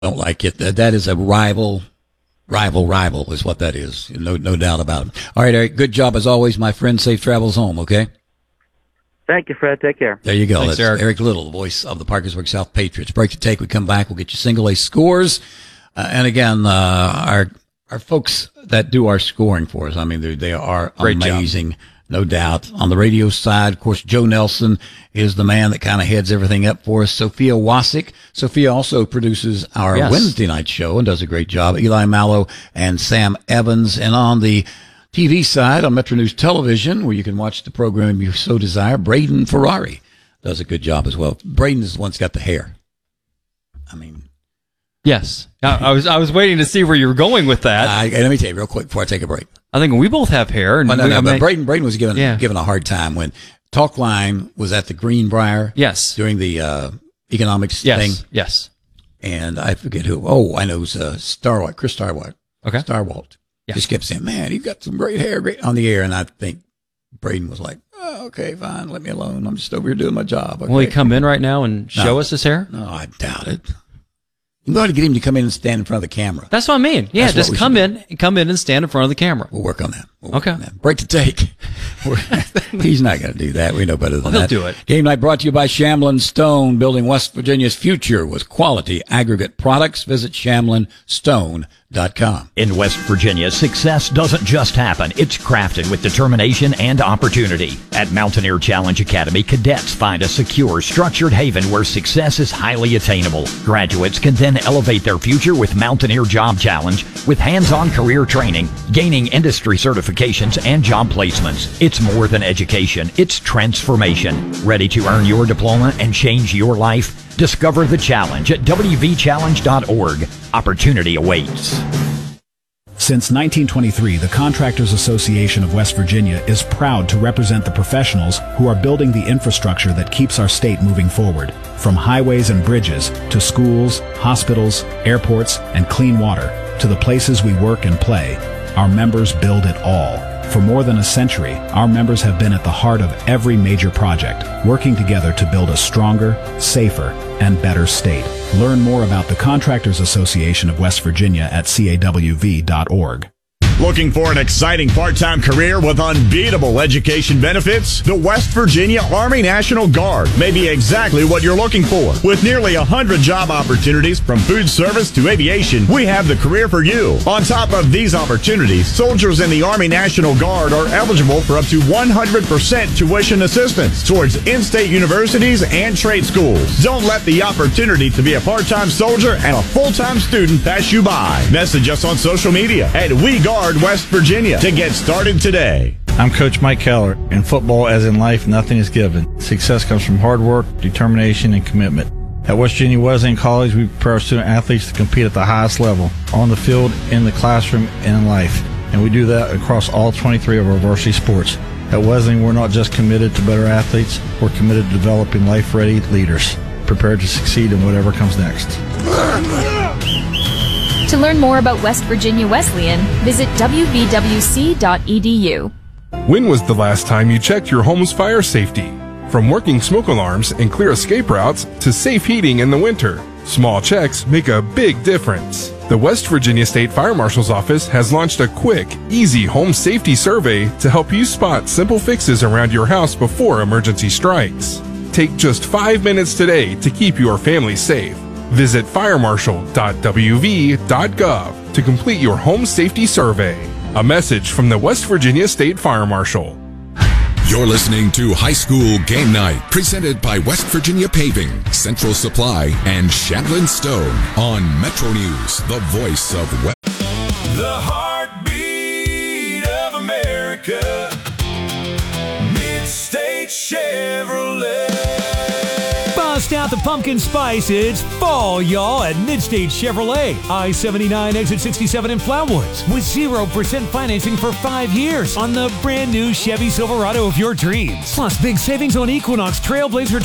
don't like it. That is a rival is what that is. No doubt about it. All right, Eric, good job as always, my friend. Safe travels home, okay? Thank you, Fred. Take care. There you go. Thanks, That's Eric Little, the voice of the Parkersburg South Patriots. Break to take. We come back. We'll get you single A scores. And again, our folks that do our scoring for us, I mean, they are Great amazing. job. No doubt. On the radio side, of course, Joe Nelson is the man that kind of heads everything up for us. Sophia Wasick. Sophia also produces our Wednesday night show and does a great job. Eli Mallow and Sam Evans. And on the TV side, on Metro News Television, where you can watch the program if you so desire, Braden Ferrari does a good job as well. Braden is the one that's got the hair. I mean, yes. I was waiting to see where you were going with that. Let me tell you real quick before I take a break. I think we both have hair. And but Braden was given a hard time when Talkline was at the Greenbrier. Yes. During the economics thing. Yes. And I forget who. Oh, I know it was Starwalt, Chris Starwalt. Okay. Starwalt. Yeah. Just kept saying, man, you've got some great hair on the air. And I think Braden was like, oh, okay, fine, let me alone. I'm just over here doing my job. Okay. Will he come in right now and show us his hair? No, I doubt it. You got to get him to come in and stand in front of the camera. That's what I mean. Yeah, That's just come in and stand in front of the camera. We'll work on that. Okay. Break to take. He's not going to do that. We know better than that. He'll do it. Game night brought to you by Shamlin Stone, building West Virginia's future with quality aggregate products. Visit ShamlinStone.com. In West Virginia, success doesn't just happen. It's crafted with determination and opportunity. At Mountaineer Challenge Academy, cadets find a secure, structured haven where success is highly attainable. Graduates can then elevate their future with Mountaineer Job Challenge with hands-on career training, gaining industry certifications, and job placements. It's more than education. It's transformation. Ready to earn your diploma and change your life? Discover the challenge at wvchallenge.org. Opportunity awaits. Since 1923, the Contractors Association of West Virginia is proud to represent the professionals who are building the infrastructure that keeps our state moving forward. From highways and bridges to schools, hospitals, airports, and clean water, to the places we work and play, our members build it all. For more than a century, our members have been at the heart of every major project, working together to build a stronger, safer, and better state. Learn more about the Contractors Association of West Virginia at cawv.org. Looking for an exciting part-time career with unbeatable education benefits? The West Virginia Army National Guard may be exactly what you're looking for. With nearly 100 job opportunities from food service to aviation, we have the career for you. On top of these opportunities, soldiers in the Army National Guard are eligible for up to 100% tuition assistance towards in-state universities and trade schools. Don't let the opportunity to be a part-time soldier and a full-time student pass you by. Message us on social media at We Guard West Virginia to get started today. I'm Coach Mike Keller. In football, as in life, nothing is given. Success comes from hard work, determination, and commitment. At West Virginia Wesleyan College, we prepare our student athletes to compete at the highest level, on the field, in the classroom, and in life. And we do that across all 23 of our varsity sports. At Wesleyan, we're not just committed to better athletes, we're committed to developing life-ready leaders, prepared to succeed in whatever comes next. To learn more about West Virginia Wesleyan, visit wvwc.edu. When was the last time you checked your home's fire safety? From working smoke alarms and clear escape routes to safe heating in the winter, small checks make a big difference. The West Virginia State Fire Marshal's Office has launched a quick, easy home safety survey to help you spot simple fixes around your house before emergency strikes. Take just 5 minutes today to keep your family safe. Visit firemarshal.wv.gov to complete your home safety survey. A message from the West Virginia State Fire Marshal. You're listening to High School Game Night, presented by West Virginia Paving, Central Supply, and Shamlin Stone on Metro News, the voice of West. The heartbeat of America, Mid-State Chevrolet. Bust out the pumpkin spice. It's fall, y'all, at Mid-State Chevrolet. I-79, exit 67 in Flatwoods. With 0% financing for 5 years on the brand new Chevy Silverado of your dreams. Plus, big savings on Equinox, Trailblazer,